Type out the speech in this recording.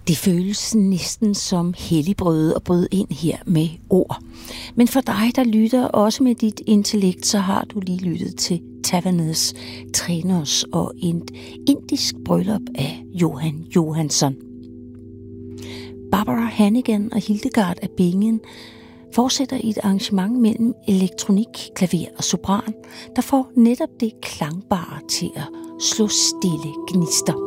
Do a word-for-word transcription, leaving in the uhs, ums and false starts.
Det føles næsten som helligbrød at bryde ind her med ord. Men for dig, der lytter også med dit intellekt, så har du lige lyttet til Tavares, Træners og et indisk bryllup af Johan Johansson. Barbara Hannigan og Hildegard af Bingen fortsætter i et arrangement mellem elektronik, klaver og sopran, der får netop det klangbare til at slå stille gnister.